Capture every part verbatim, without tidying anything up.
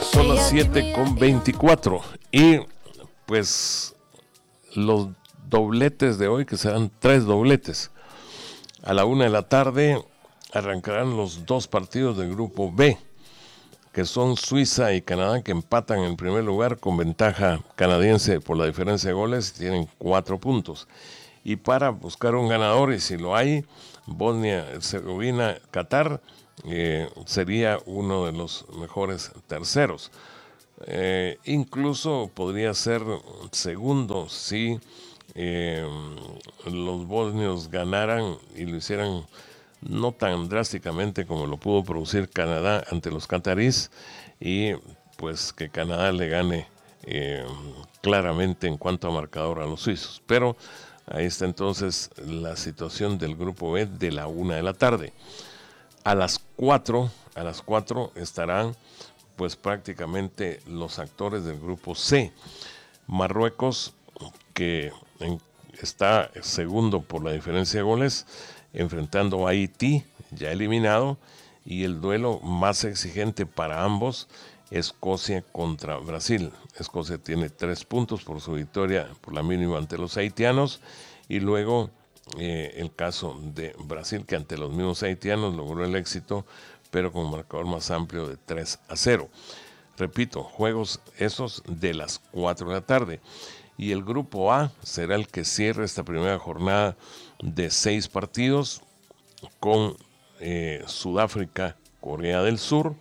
Son las siete con veinticuatro y pues los dobletes de hoy, que serán tres dobletes. A la una de la tarde arrancarán los dos partidos del grupo B, que son Suiza y Canadá, que empatan en primer lugar con ventaja canadiense por la diferencia de goles, tienen cuatro puntos. Y para buscar un ganador, y si lo hay, Bosnia-Herzegovina, Qatar, eh, sería uno de los mejores terceros. Eh, incluso podría ser segundo si eh, los bosnios ganaran y lo hicieran no tan drásticamente como lo pudo producir Canadá ante los cataríes, y pues que Canadá le gane eh, claramente en cuanto a marcador a los suizos. Pero ahí está entonces la situación del grupo B de la una de la tarde. A las cuatro, a las cuatro estarán pues prácticamente los actores del grupo C. Marruecos, que en, está segundo por la diferencia de goles, enfrentando a Haití, ya eliminado, y el duelo más exigente para ambos, Escocia contra Brasil. Escocia tiene tres puntos por su victoria por la mínima ante los haitianos, y luego eh, el caso de Brasil, que ante los mismos haitianos logró el éxito, pero con un marcador más amplio de tres a cero. Repito, juegos esos de las cuatro de la tarde. Y el grupo A será el que cierre esta primera jornada de seis partidos con eh, Sudáfrica, Corea del Sur,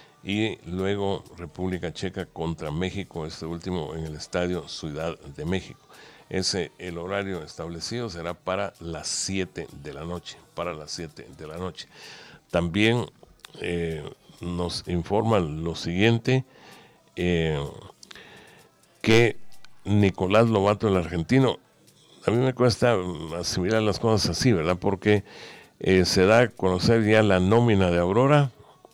y luego República Checa contra México, este último en el estadio Ciudad de México. Ese, el horario establecido será para las siete de la noche, para las siete de la noche. También eh, nos informan lo siguiente, eh, que Nicolás Lobato, el argentino, a mí me cuesta asimilar las cosas así, ¿verdad? Porque eh, se da a conocer ya la nómina de Aurora,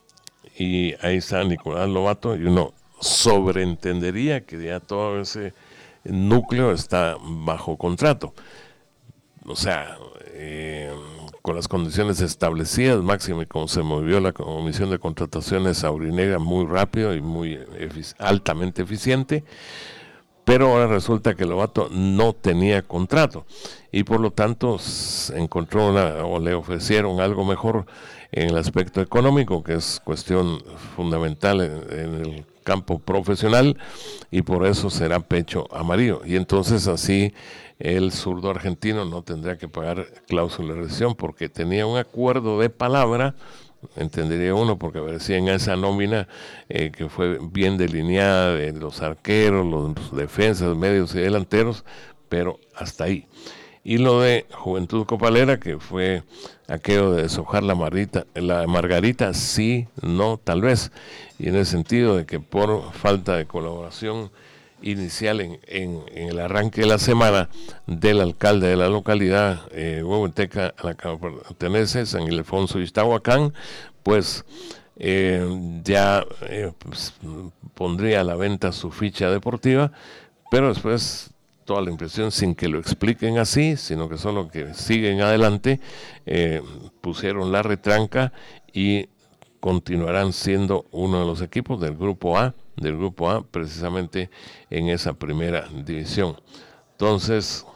y ahí está Nicolás Lobato, y uno sobreentendería que ya todo ese núcleo está bajo contrato. O sea, eh, con las condiciones establecidas, máximo, y como se movió la comisión de contrataciones aurinegra muy rápido y muy efic- altamente eficiente, pero ahora resulta que Lobato no tenía contrato y por lo tanto encontró una, o le ofrecieron algo mejor en el aspecto económico, que es cuestión fundamental en, en el campo profesional, y por eso será pecho amarillo. Y entonces así el zurdo argentino no tendrá que pagar cláusula de rescisión, porque tenía un acuerdo de palabra, entendería uno, porque aparecía en esa nómina eh, que fue bien delineada de los arqueros, los defensas, medios y delanteros, pero hasta ahí. Y lo de Juventud Copalera, que fue aquello de deshojar la, margarita, la margarita, sí, no, tal vez. Y en el sentido de que por falta de colaboración inicial en, en, en el arranque de la semana del alcalde de la localidad, eh, Huehueteca, a la que pertenece, San Ildefonso y Iztahuacán, pues eh, ya eh, pues, pondría a la venta su ficha deportiva, pero después toda la impresión, sin que lo expliquen así, sino que solo que siguen adelante, eh, pusieron la retranca y continuarán siendo uno de los equipos del grupo A, del grupo A, precisamente en esa primera división. Entonces,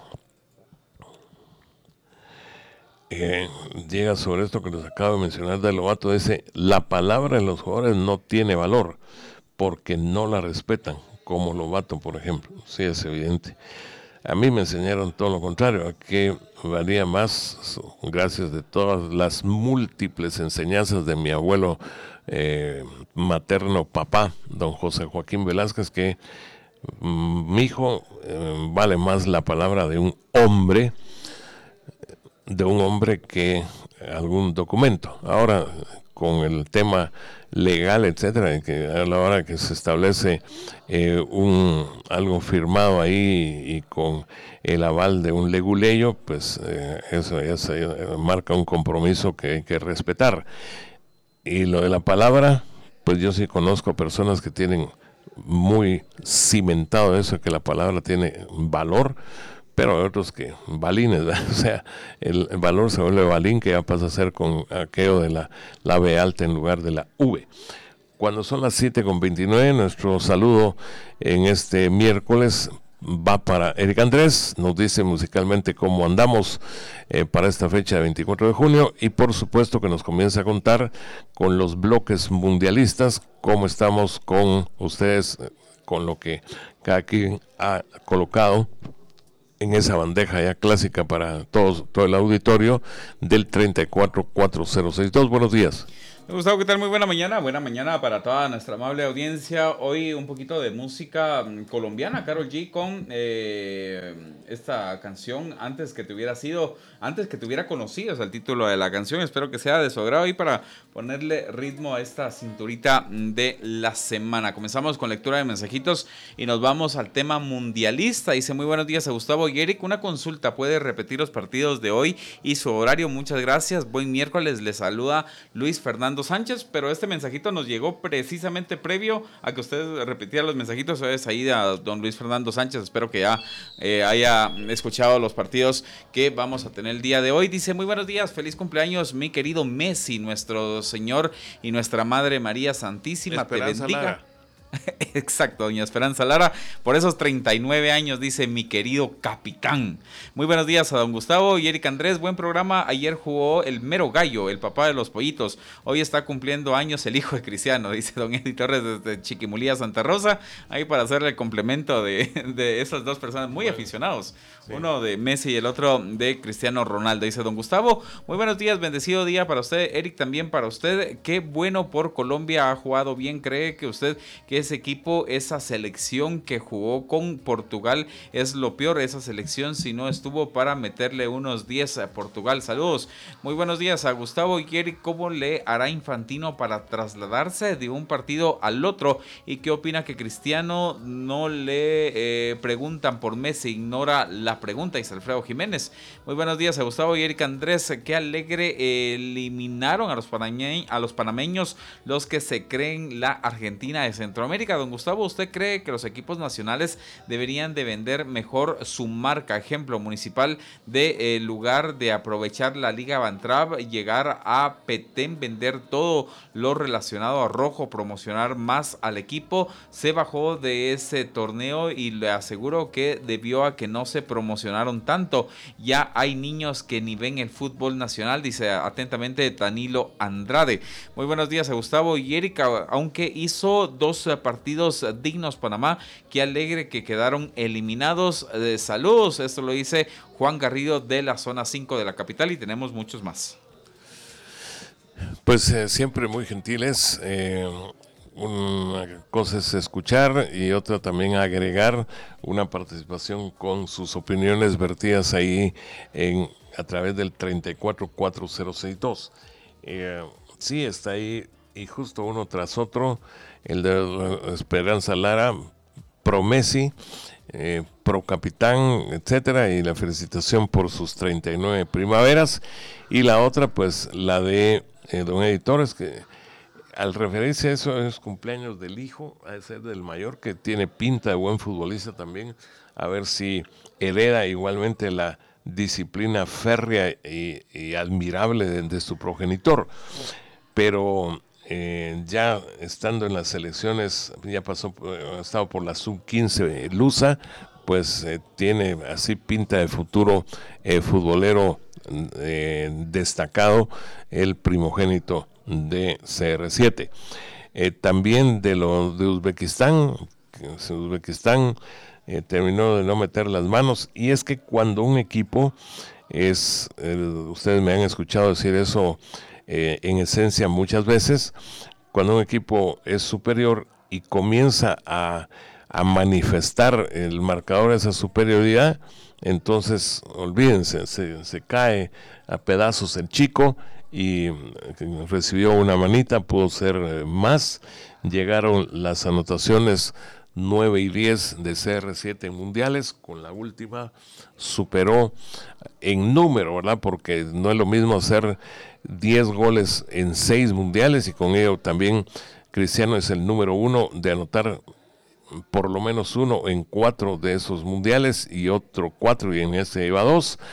eh, llega sobre esto que les acabo de mencionar de Lobato, dice, la palabra de los jugadores no tiene valor, porque no la respetan, como Lobato, por ejemplo. Sí, es evidente. A mí me enseñaron todo lo contrario, a que valía más, gracias de todas las múltiples enseñanzas de mi abuelo eh, materno papá, don José Joaquín Velázquez, que mm, mi hijo eh, vale más la palabra de un hombre, de un hombre que algún documento. Ahora, con el tema legal, etcétera, que a la hora que se establece eh, un algo firmado ahí y con el aval de un leguleyo, pues eh, eso ya se eh, marca un compromiso que hay que respetar. Y lo de la palabra, pues yo sí conozco personas que tienen muy cimentado eso, que la palabra tiene valor, pero hay otros que balines, ¿verdad? O sea, el, el valor se vuelve balín, que ya pasa a ser con aquello de la, la B alta en lugar de la V. Cuando son las siete con veintinueve, nuestro saludo en este miércoles va para Eric Andrés, nos dice musicalmente cómo andamos eh, para esta fecha de veinticuatro de junio, y por supuesto que nos comienza a contar con los bloques mundialistas, cómo estamos con ustedes, con lo que cada quien ha colocado en esa bandeja ya clásica para todos, todo el auditorio del treinta y cuatro cuatro cero seis dos. Buenos días. Gustavo, ¿qué tal? Muy buena mañana, buena mañana para toda nuestra amable audiencia. Hoy un poquito de música colombiana, Karol G con eh, esta canción, Antes que te hubiera sido, antes que te hubiera conocido, es el título de la canción. Espero que sea de su agrado y para ponerle ritmo a esta cinturita de la semana. Comenzamos con lectura de mensajitos y nos vamos al tema mundialista. Dice: muy buenos días a Gustavo y Eric, una consulta, ¿puede repetir los partidos de hoy y su horario? Muchas gracias, buen miércoles, les saluda Luis Fernando Sánchez, pero este mensajito nos llegó precisamente previo a que usted repitiera los mensajitos. Es ahí a don Luis Fernando Sánchez, espero que ya eh, haya escuchado los partidos que vamos a tener el día de hoy. Dice: muy buenos días, feliz cumpleaños mi querido Messi, nuestro Señor y nuestra Madre María Santísima, Esperanza te bendiga. Lara. Exacto, doña Esperanza Lara, por esos treinta y nueve años, dice mi querido capitán. Muy buenos días a don Gustavo y Eric Andrés, buen programa. Ayer jugó el mero gallo, el papá de los pollitos. Hoy está cumpliendo años el hijo de Cristiano, dice don Eddie Torres desde Chiquimulía, Santa Rosa. Ahí para hacerle el complemento de, de esas dos personas muy bueno, aficionados. Sí. Uno de Messi y el otro de Cristiano Ronaldo, dice don Gustavo. Muy buenos días, bendecido día para usted, Eric, también para usted. Qué bueno por Colombia, ha jugado bien. ¿Cree que usted que ese equipo, esa selección que jugó con Portugal es lo peor? Esa selección si no estuvo para meterle unos diez a Portugal. Saludos, muy buenos días a Gustavo y Eric. ¿Cómo le hará Infantino para trasladarse de un partido al otro? ¿Y qué opina que Cristiano no le eh, preguntan por Messi? Ignora la pregunta, dice Alfredo Jiménez. Muy buenos días a Gustavo y Eric Andrés. Qué alegre, eh, eliminaron a los, panameños, a los panameños, los que se creen la Argentina de Centroamérica. Don Gustavo, ¿usted cree que los equipos nacionales deberían de vender mejor su marca? Ejemplo, Municipal de eh, lugar de aprovechar la Liga Bantrab, llegar a Petén, vender todo lo relacionado a rojo, promocionar más al equipo. Se bajó de ese torneo y le aseguro que debió a que no se promocionaron tanto. Ya hay niños que ni ven el fútbol nacional, dice atentamente Danilo Andrade. Muy buenos días a Gustavo y Erika, aunque hizo dos partidos dignos Panamá, qué alegre que quedaron eliminados. Eh, saludos, esto lo dice Juan Garrido de la zona cinco de la capital y tenemos muchos más. Pues eh, siempre muy gentiles. Eh, una cosa es escuchar y otra también agregar una participación con sus opiniones vertidas ahí en, a través del treinta y cuatro cuatro cero seis dos. Eh, sí, está ahí y justo uno tras otro. El de Esperanza Lara, pro Messi, eh, pro capitán, etcétera, y la felicitación por sus treinta y nueve primaveras. Y la otra, pues, la de eh, don Eddie Torres, que al referirse a eso, es cumpleaños del hijo, a ser del mayor, que tiene pinta de buen futbolista también, a ver si hereda igualmente la disciplina férrea y, y admirable de, de su progenitor. Pero Eh, ya estando en las selecciones, ya pasó, ha estado por la sub quince Lusa, pues eh, tiene así pinta de futuro eh, futbolero eh, destacado, el primogénito de C R siete. Eh, también de los de Uzbekistán, Uzbekistán eh, terminó de no meter las manos, y es que cuando un equipo es, eh, ustedes me han escuchado decir eso, Eh, en esencia muchas veces, cuando un equipo es superior y comienza a, a manifestar el marcador de esa superioridad, entonces olvídense, se, se cae a pedazos el chico y recibió una manita, pudo ser más. Llegaron las anotaciones nueve y diez de C R siete en mundiales, con la última superó en número, ¿verdad? Porque no es lo mismo hacer diez goles en seis mundiales, y con ello también Cristiano es el número uno de anotar por lo menos uno en cuatro de esos mundiales y otro cuatro, y en este iba dos.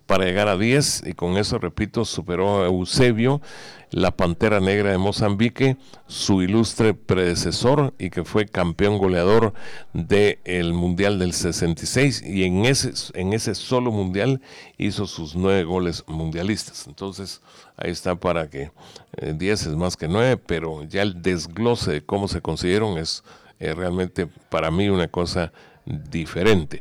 para llegar a diez, y con eso, repito, superó a Eusebio, la Pantera Negra de Mozambique, su ilustre predecesor y que fue campeón goleador del Mundial del sesenta y seis, y en ese, en ese solo Mundial hizo sus nueve goles mundialistas. Entonces, ahí está para que eh, diez es más que nueve, pero ya el desglose de cómo se consiguieron es eh, realmente para mí una cosa diferente.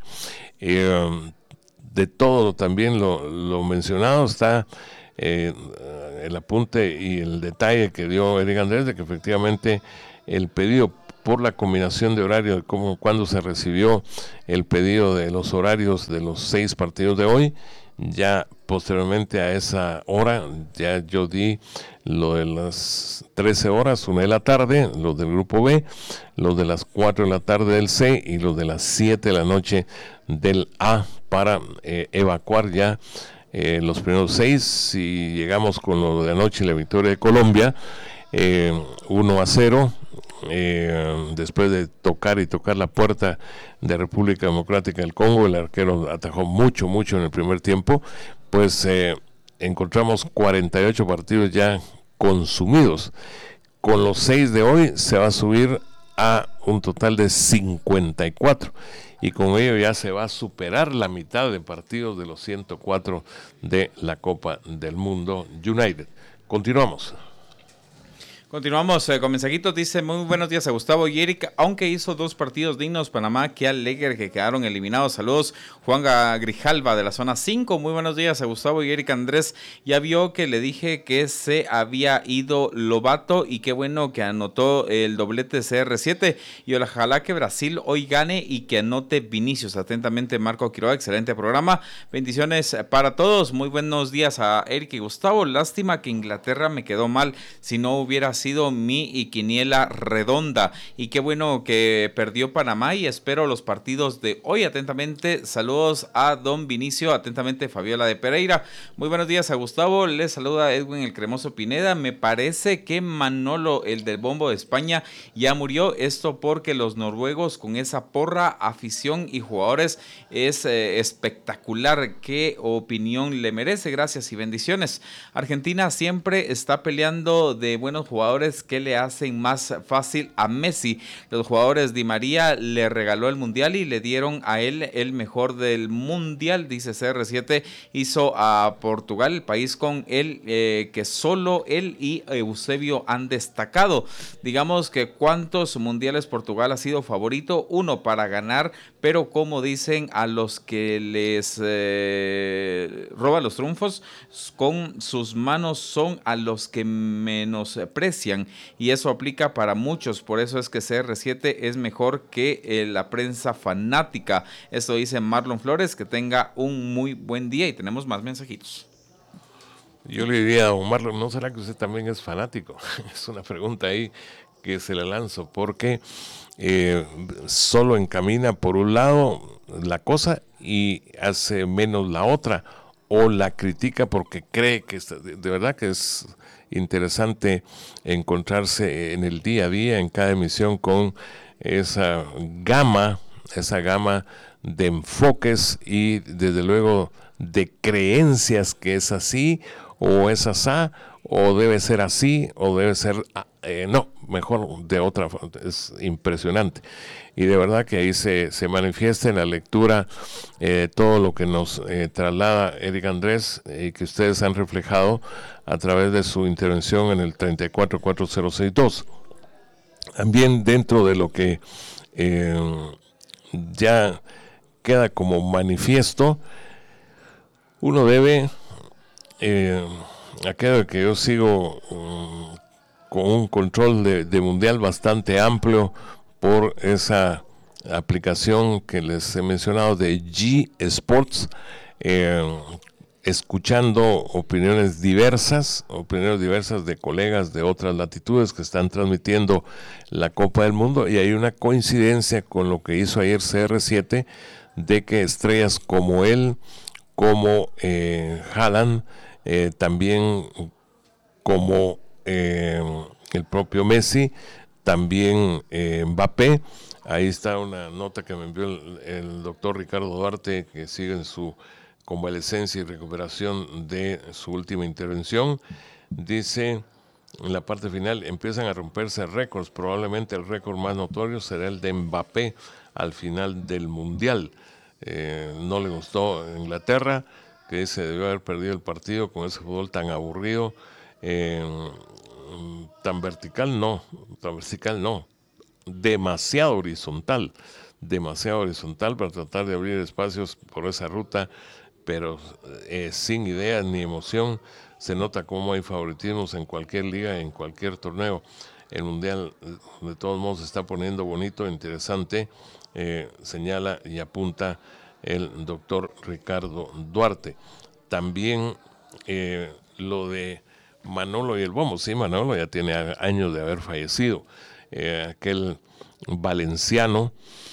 Eh, de todo también lo, lo mencionado está eh, el apunte y el detalle que dio Eric Andrés de que efectivamente el pedido por la combinación de horario, de cómo, cuando se recibió el pedido de los horarios de los seis partidos de hoy, ya posteriormente a esa hora, ya yo di lo de las trece horas, una de la tarde, los del grupo B, los de las cuatro de la tarde del C y los de las siete de la noche del A, para eh, evacuar ya eh, los primeros seis. Si llegamos con lo de anoche y la victoria de Colombia, eh, uno a cero, eh, después de tocar y tocar la puerta de República Democrática del Congo, el arquero atajó mucho, mucho en el primer tiempo, pues eh, encontramos cuarenta y ocho partidos ya consumidos. Con los seis de hoy se va a subir a un total de cincuenta y cuatro, y con ello ya se va a superar la mitad de partidos de los ciento cuatro de la Copa del Mundo United. Continuamos. Continuamos eh, con mensajitos. Dice: muy buenos días a Gustavo y Eric. Aunque hizo dos partidos dignos Panamá, que alegre que quedaron eliminados. Saludos, Juan Grijalva de la zona cinco. Muy buenos días a Gustavo y Eric Andrés. Ya vio que le dije que se había ido Lobato y qué bueno que anotó el doblete C R siete. Y ojalá que Brasil hoy gane y que anote Vinicius. Atentamente, Marco Quiroga. Excelente programa. Bendiciones para todos. Muy buenos días a Eric y Gustavo. Lástima que Inglaterra me quedó mal. Si no hubiera sido sido mi y quiniela redonda, y qué bueno que perdió Panamá, y espero los partidos de hoy. Atentamente, saludos a don Vinicio. Atentamente, Fabiola de Pereira. Muy buenos días a Gustavo, les saluda Edwin el Cremoso Pineda. Me parece que Manolo, el del Bombo de España, ya murió. Esto porque los noruegos con esa porra, afición y jugadores es eh, espectacular. Qué opinión le merece. Gracias y bendiciones. Argentina siempre está peleando de buenos jugadores que le hacen más fácil a Messi. Los jugadores Di María le regaló el mundial y le dieron a él el mejor del mundial. Dice C R siete, hizo a Portugal el país con él eh, que solo él y Eusebio han destacado. Digamos que cuántos mundiales Portugal ha sido favorito, uno para ganar, pero como dicen a los que les eh, roba los triunfos con sus manos son a los que menosprecian, y eso aplica para muchos. Por eso es que C R siete es mejor que eh, la prensa fanática. Esto dice Marlon Flores. Que tenga un muy buen día, y tenemos más mensajitos. Yo le diría a don Marlon, ¿no será que usted también es fanático? Es una pregunta ahí que se le lanzo, porque eh, solo encamina por un lado la cosa y hace menos la otra, o la critica porque cree que está, de, de verdad que es interesante encontrarse en el día a día, en cada emisión, con esa gama, esa gama de enfoques y desde luego de creencias, que es así o es asá, o debe ser así o debe ser eh, no, mejor de otra forma. Es impresionante, y de verdad que ahí se, se manifiesta en la lectura eh, todo lo que nos eh, traslada Eric Andrés, y eh, que ustedes han reflejado a través de su intervención en el treinta y cuatro cuatro cero seis dos. También dentro de lo que eh, ya queda como manifiesto, uno debe eh, aquello que yo sigo um, con un control de, de mundial bastante amplio por esa aplicación que les he mencionado de G Sports, eh, escuchando opiniones diversas, opiniones diversas de colegas de otras latitudes que están transmitiendo la Copa del Mundo, y hay una coincidencia con lo que hizo ayer C R siete, de que estrellas como él, como eh, Haaland, eh, también como eh, el propio Messi, también eh, Mbappé. Ahí está una nota que me envió el, el doctor Ricardo Duarte, que sigue en su convalecencia y recuperación de su última intervención. Dice, en la parte final empiezan a romperse récords. Probablemente el récord más notorio será el de Mbappé al final del Mundial. Eh, no le gustó a Inglaterra, que se debió haber perdido el partido con ese fútbol tan aburrido, eh, tan vertical no, tan vertical no, demasiado horizontal, demasiado horizontal para tratar de abrir espacios por esa ruta, pero eh, sin ideas ni emoción. Se nota cómo hay favoritismos en cualquier liga, en cualquier torneo. El Mundial de todos modos se está poniendo bonito, interesante, eh, señala y apunta el doctor Ricardo Duarte. También eh, lo de Manolo y el Bombo. Sí, Manolo ya tiene años de haber fallecido. Eh, aquel valenciano,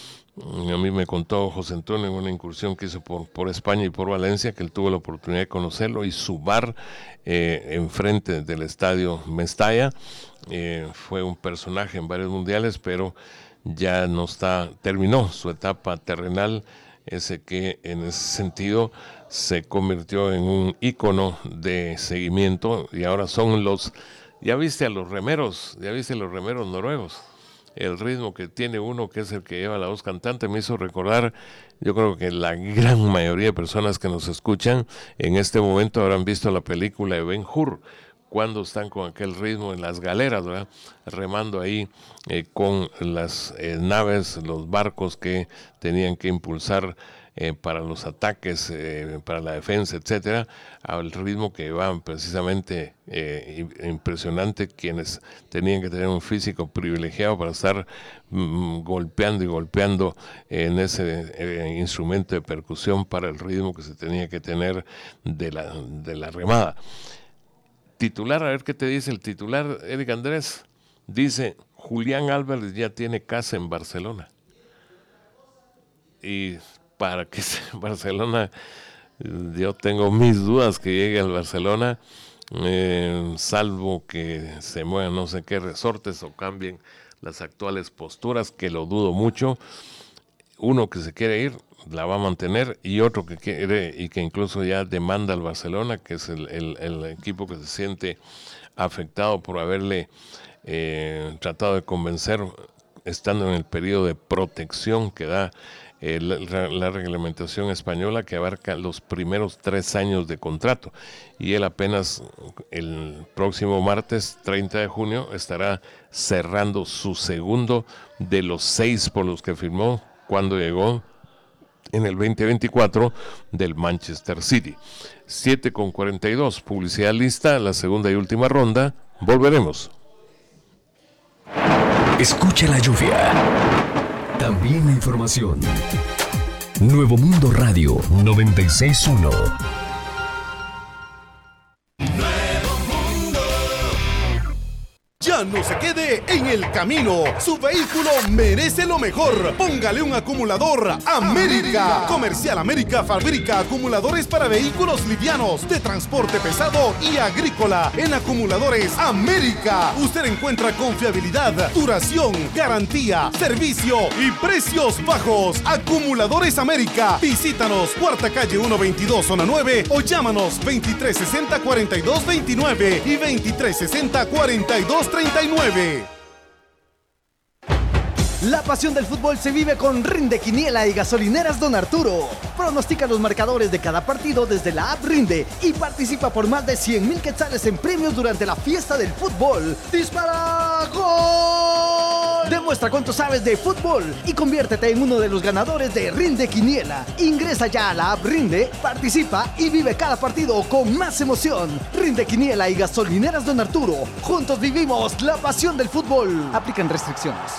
a mí me contó José Antonio en una incursión que hizo por, por España y por Valencia, que él tuvo la oportunidad de conocerlo, y su bar eh, enfrente del estadio Mestalla eh, fue un personaje en varios mundiales, pero ya no está, terminó su etapa terrenal, ese que en ese sentido se convirtió en un ícono de seguimiento, y ahora son los, ya viste a los remeros, ya viste a los remeros noruegos. El ritmo que tiene uno, que es el que lleva la voz cantante, me hizo recordar, yo creo que la gran mayoría de personas que nos escuchan en este momento habrán visto la película de Ben-Hur, cuando están con aquel ritmo en las galeras, ¿verdad? Remando ahí eh, con las eh, naves, los barcos que tenían que impulsar eh, para los ataques, eh, para la defensa, etcétera, al ritmo que llevaban precisamente eh, impresionante, quienes tenían que tener un físico privilegiado para estar mm, golpeando y golpeando en ese eh, instrumento de percusión para el ritmo que se tenía que tener de la, de la remada. Titular, a ver qué te dice el titular, Eric Andrés. Dice, Julián Álvarez ya tiene casa en Barcelona. Y para que sea en Barcelona, yo tengo mis dudas que llegue al Barcelona, eh, salvo que se muevan no sé qué resortes o cambien las actuales posturas, que lo dudo mucho. Uno que se quiere ir, la va a mantener, y otro que quiere y que incluso ya demanda al Barcelona, que es el, el, el equipo que se siente afectado por haberle eh, tratado de convencer, estando en el periodo de protección que da eh, la, la reglamentación española, que abarca los primeros tres años de contrato, y él apenas el próximo martes treinta de junio estará cerrando su segundo de los seis por los que firmó cuando llegó en el veinte veinticuatro del Manchester City. siete con cuarenta y dos, publicidad lista, la segunda y última ronda. Volveremos. Escucha la lluvia. También la información. Nuevo Mundo Radio noventa y seis punto uno. Ya no se quede en el camino. Su vehículo merece lo mejor. Póngale un acumulador América. Comercial América fabrica acumuladores para vehículos livianos, de transporte pesado y agrícola. En Acumuladores América usted encuentra confiabilidad, duración, garantía, servicio y precios bajos. Acumuladores América. Visítanos, Cuarta Calle ciento veintidós, Zona nueve, o llámanos veintitrés sesenta, cuarenta y dos veintinueve y veintitrés sesenta, cuarenta y dos treinta y nueve. La pasión del fútbol se vive con Rinde Quiniela y Gasolineras Don Arturo. Pronostica los marcadores de cada partido desde la app Rinde y participa por más de cien mil quetzales en premios durante la fiesta del fútbol. ¡Dispara! ¡Gol! Demuestra cuánto sabes de fútbol y conviértete en uno de los ganadores de Rinde Quiniela. Ingresa ya a la app Rinde, participa y vive cada partido con más emoción. Rinde Quiniela y Gasolineras Don Arturo. Juntos vivimos la pasión del fútbol. Aplican restricciones.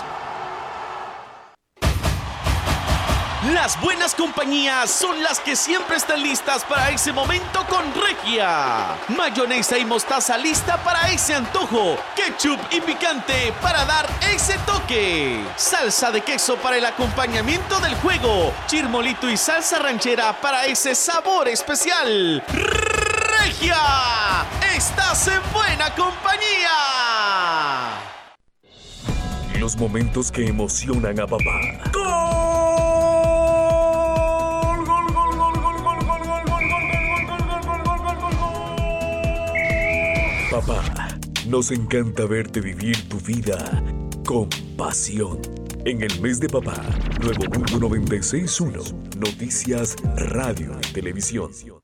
Las buenas compañías son las que siempre están listas para ese momento con Regia. Mayonesa y mostaza lista para ese antojo. Ketchup y picante para dar ese toque. Salsa de queso para el acompañamiento del juego. Chirmolito y salsa ranchera para ese sabor especial. Regia, estás en buena compañía. Los momentos que emocionan a papá. ¡Gol! ¡Gol, gol, gol, gol, gol, gol, gol, gol! Papá, nos encanta verte vivir tu vida con pasión. En el mes de papá, Nuevo Mundo noventa y seis punto uno, Noticias, Radio y Televisión.